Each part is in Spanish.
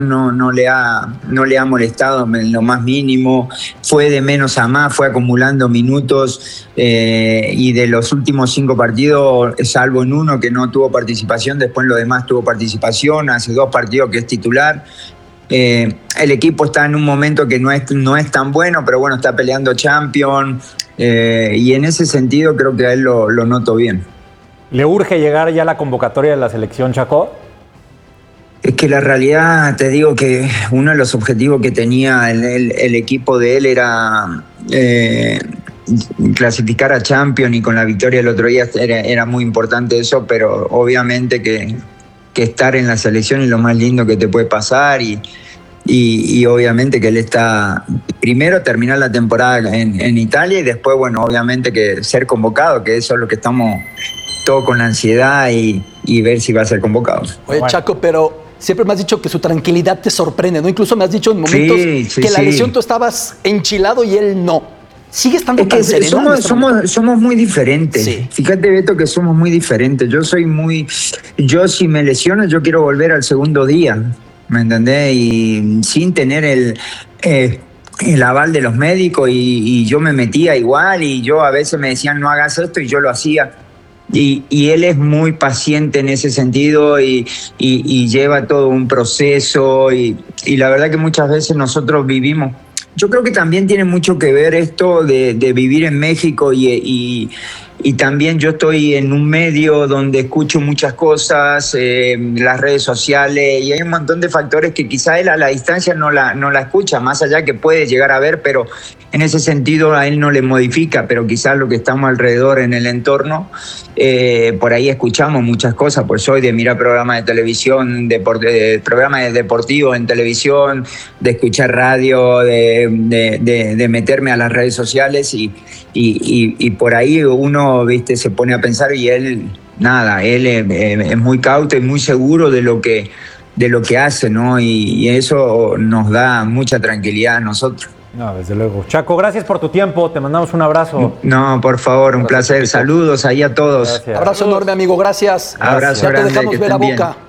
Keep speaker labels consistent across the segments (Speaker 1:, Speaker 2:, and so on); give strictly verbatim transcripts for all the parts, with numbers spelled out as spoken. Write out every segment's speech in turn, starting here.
Speaker 1: No, no, le ha, no le ha molestado en lo más mínimo, fue de menos a más, fue acumulando minutos eh, y de los últimos cinco partidos, salvo en uno que no tuvo participación, después en los demás tuvo participación, hace dos partidos que es titular. Eh, el equipo está en un momento que no es, no es tan bueno, pero bueno, está peleando Champions eh, y en ese sentido creo que a él lo, lo noto bien.
Speaker 2: ¿Le urge llegar ya a la convocatoria de la selección, Chaco?
Speaker 1: Es que la realidad, te digo que uno de los objetivos que tenía el, el, el equipo de él era eh, clasificar a Champions, y con la victoria el otro día era, era muy importante eso, pero obviamente que, que estar en la selección es lo más lindo que te puede pasar y, y, y obviamente que él está, primero terminar la temporada en, en Italia y después, bueno, obviamente que ser convocado, que eso es lo que estamos todos con la ansiedad y, y ver si va a ser convocado.
Speaker 3: Oye, Chaco, pero siempre me has dicho que su tranquilidad te sorprende, ¿no? Incluso me has dicho en momentos
Speaker 1: sí, sí,
Speaker 3: que la
Speaker 1: sí.
Speaker 3: lesión tú estabas enchilado y él no. ¿Sigue estando
Speaker 1: es
Speaker 3: tan
Speaker 1: que
Speaker 3: sereno?
Speaker 1: Somos,
Speaker 3: este
Speaker 1: somos, somos muy diferentes.
Speaker 3: Sí.
Speaker 1: Fíjate, Beto, que somos muy diferentes. Yo soy muy... Yo si me lesiono, yo quiero volver al segundo día, ¿me entendés? Y sin tener el... Eh, el aval de los médicos y, y yo me metía igual y yo a veces me decían no hagas esto y yo lo hacía. Y, y él es muy paciente en ese sentido y, y, y lleva todo un proceso y, y la verdad que muchas veces nosotros vivimos. Yo creo que también tiene mucho que ver esto de, de vivir en México y, y, y también yo estoy en un medio donde escucho muchas cosas, eh, las redes sociales, y hay un montón de factores que quizá él a la distancia no la, no la escucha, más allá que puede llegar a ver, pero en ese sentido a él no le modifica, pero quizás lo que estamos alrededor en el entorno, eh, por ahí escuchamos muchas cosas, pues soy de mirar programas de televisión, de, de programas deportivos en televisión, de escuchar radio, de, de, de, de meterme a las redes sociales y, y, y, y por ahí uno, viste, se pone a pensar y él, nada, él es, es muy cauto y muy seguro de lo que, de lo que hace, ¿no? Y, y eso nos da mucha tranquilidad a nosotros.
Speaker 2: No, desde luego. Chaco, gracias por tu tiempo. Te mandamos un abrazo.
Speaker 1: No, por favor, un gracias, placer. Chiquito. Saludos ahí a todos.
Speaker 3: Gracias. Abrazo enorme, amigo. Gracias.
Speaker 1: Abrazo
Speaker 3: ya
Speaker 1: grande.
Speaker 3: Te dejamos ver a Boca. Bien.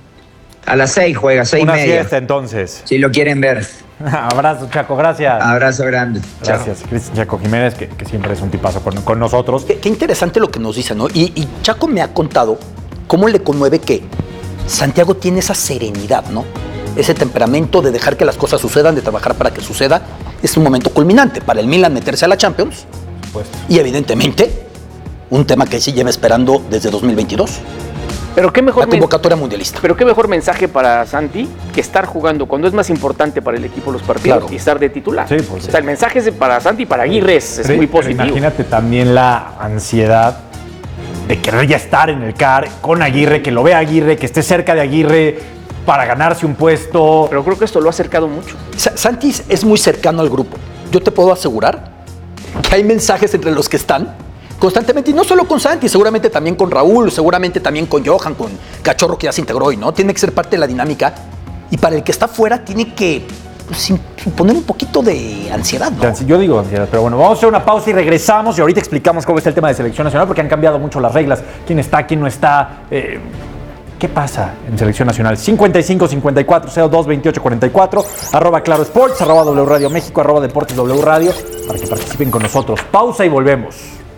Speaker 1: A las seis juega, seis y media.
Speaker 2: Una fiesta, entonces.
Speaker 1: Si lo quieren ver.
Speaker 2: Abrazo, Chaco. Gracias.
Speaker 1: Abrazo grande.
Speaker 2: Gracias, Cristian Chaco Jiménez, que, que siempre es un tipazo con, con nosotros.
Speaker 3: Qué, qué interesante lo que nos dice, ¿no? Y, y Chaco me ha contado cómo le conmueve que Santiago tiene esa serenidad, ¿no? Ese temperamento de dejar que las cosas sucedan, de trabajar para que suceda. Es un momento culminante para el Milan meterse a la Champions.
Speaker 2: Pues.
Speaker 3: Y evidentemente, un tema que sí lleva esperando desde dos mil veintidós.
Speaker 4: Pero qué mejor
Speaker 3: la convocatoria mundialista.
Speaker 4: Pero qué mejor mensaje para Santi que estar jugando cuando es más importante para el equipo los partidos, claro, y estar de titular.
Speaker 2: Sí, por
Speaker 4: o sea, el mensaje es para Santi y para Aguirre es, es
Speaker 2: sí,
Speaker 4: muy positivo.
Speaker 2: Imagínate también la ansiedad de querer ya estar en el C A R con Aguirre, que lo vea Aguirre, que esté cerca de Aguirre para ganarse un puesto.
Speaker 4: Pero creo que esto lo ha acercado mucho.
Speaker 3: Santi es muy cercano al grupo. Yo te puedo asegurar que hay mensajes entre los que están constantemente, y no solo con Santi, seguramente también con Raúl, seguramente también con Johan, con Cachorro, que ya se integró hoy, ¿no? Tiene que ser parte de la dinámica, y para el que está fuera tiene que pues, imponer un poquito de ansiedad, ¿no?
Speaker 2: Yo digo ansiedad, pero bueno, vamos a hacer una pausa y regresamos, y ahorita explicamos cómo está el tema de selección nacional, porque han cambiado mucho las reglas, quién está, quién no está, eh, ¿qué pasa en selección nacional? cincuenta y cinco, cincuenta y cuatro, cero dos, veintiocho, cuarenta y cuatro, arroba Claro Sports, arroba W Radio México, arroba Deportes W Radio, para que participen con nosotros. Pausa y volvemos.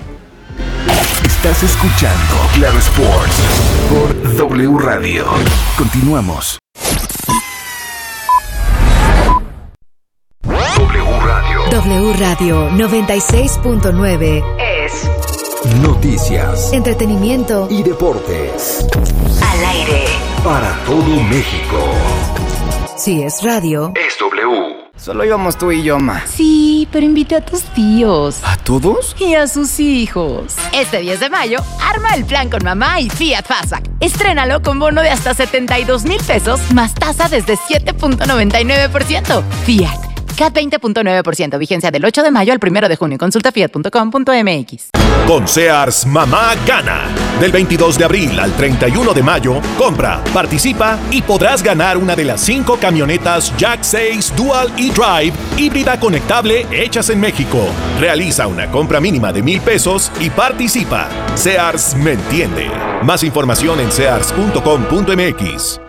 Speaker 5: Estás escuchando Claro Sports por W Radio. Continuamos. W Radio.
Speaker 6: W Radio noventa y seis punto nueve es
Speaker 5: noticias,
Speaker 6: entretenimiento
Speaker 5: y deportes.
Speaker 6: Al aire.
Speaker 5: Para todo México.
Speaker 6: Si es radio,
Speaker 5: es W.
Speaker 7: Solo íbamos tú y yo, ma.
Speaker 8: Sí, pero invité a tus tíos.
Speaker 7: ¿A todos?
Speaker 8: Y a sus hijos. Este diez de mayo, arma el plan con mamá y Fiat Fastback. Estrénalo con bono de hasta setenta y dos mil pesos, más tasa desde siete punto noventa y nueve por ciento. Fiat. C A T veinte punto nueve por ciento. Vigencia del ocho de mayo al primero de junio. Consulta fiat punto com punto m x.
Speaker 9: Con Sears, mamá gana. Del veintidós de abril al treinta y uno de mayo, compra, participa y podrás ganar una de las cinco camionetas Jack seis Dual E-Drive híbrida conectable hechas en México. Realiza una compra mínima de mil pesos y participa. Sears me entiende. Más información en sears punto com punto m x.